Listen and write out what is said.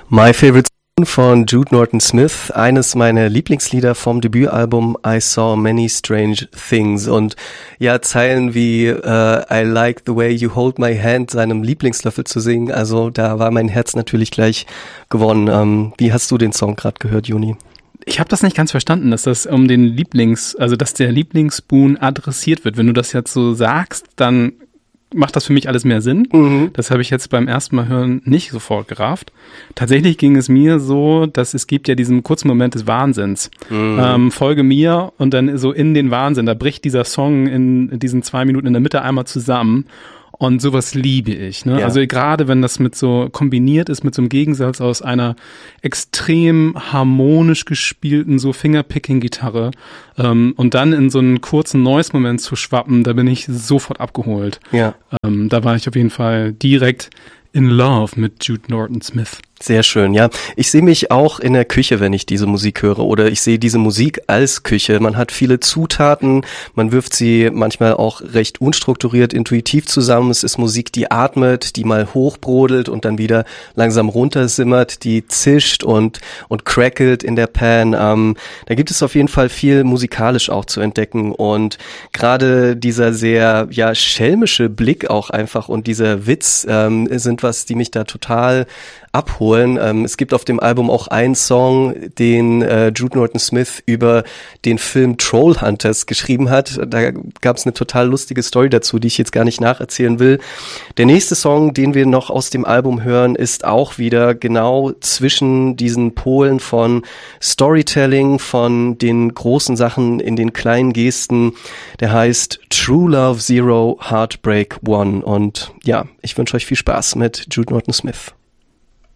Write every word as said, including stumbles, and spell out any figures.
My Favorite Song von Jude Norton Smith, eines meiner Lieblingslieder vom Debütalbum I Saw Many Strange Things. Und ja, Zeilen wie uh, I like the way you hold my hand, seinem Lieblingslöffel zu singen, also da war mein Herz natürlich gleich gewonnen. Ähm, wie hast du den Song gerade gehört, Juni? Ich habe das nicht ganz verstanden, dass das um den Lieblings, also dass der Lieblingsspoon adressiert wird. Wenn du das jetzt so sagst, dann macht das für mich alles mehr Sinn. Mhm. Das habe ich jetzt beim ersten Mal hören nicht sofort gerafft. Tatsächlich ging es mir so, dass es gibt ja diesen kurzen Moment des Wahnsinns. Mhm. Ähm, folge mir und dann so in den Wahnsinn. Da bricht dieser Song in diesen zwei Minuten in der Mitte einmal zusammen. Und sowas liebe ich, ne? Ja. Also gerade wenn das mit so kombiniert ist mit so einem Gegensatz aus einer extrem harmonisch gespielten so Fingerpicking-Gitarre ähm, und dann in so einen kurzen Noise-Moment zu schwappen, da bin ich sofort abgeholt. Ja. Ähm, da war ich auf jeden Fall direkt in love mit Jude Norton Smith. Sehr schön, ja. Ich sehe mich auch in der Küche, wenn ich diese Musik höre, oder ich sehe diese Musik als Küche. Man hat viele Zutaten, man wirft sie manchmal auch recht unstrukturiert, intuitiv zusammen. Es ist Musik, die atmet, die mal hochbrodelt und dann wieder langsam runtersimmert, die zischt und und crackelt in der Pan. Ähm, da gibt es auf jeden Fall viel musikalisch auch zu entdecken und gerade dieser sehr ja schelmische Blick auch einfach und dieser Witz ähm, sind was, die mich da total abholen. Ähm, es gibt auf dem Album auch einen Song, den äh, Jude Norton Smith über den Film Trollhunters geschrieben hat. Da gab es eine total lustige Story dazu, die ich jetzt gar nicht nacherzählen will. Der nächste Song, den wir noch aus dem Album hören, ist auch wieder genau zwischen diesen Polen von Storytelling, von den großen Sachen in den kleinen Gesten. Der heißt True Love Zero, Heartbreak One. Und ja, ich wünsche euch viel Spaß mit Jude Norton Smith.